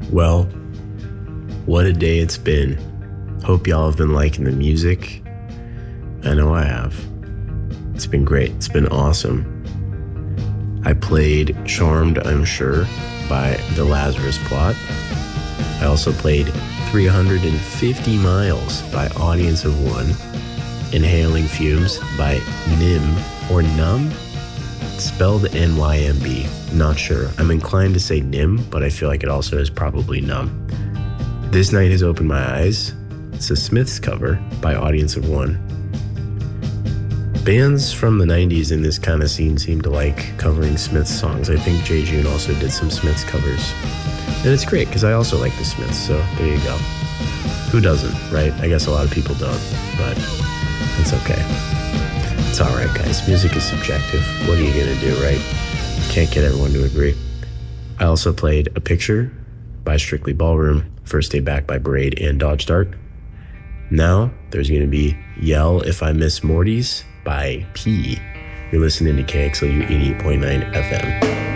Well, what a day it's been. Hope y'all have been liking the music. I know I have. It's been great. It's been awesome. I played Charmed, I'm Sure by The Lazarus Plot. I also played 350 Miles by Audience of One. Inhaling Fumes by Nym or Numb, spelled N-Y-M-B. Not sure. I'm inclined to say Nym, but I feel like it also is probably Numb. This Night Has Opened My Eyes. It's a Smiths cover by Audience of One. Bands from the 90s in this kind of scene seem to like covering Smiths songs. I think Jay June also did some Smiths covers. And it's great because I also like the Smiths, so there you go. Who doesn't, right? I guess a lot of people don't, but it's okay. It's all right, guys. Music is subjective. What are you going to do, right? Can't get everyone to agree. I also played A Picture by Strictly Ballroom, First Day Back by Braid and Dodge Dart. Now, there's going to be Yell If I Miss Morty's by P. You're listening to KXLU 88.9 FM.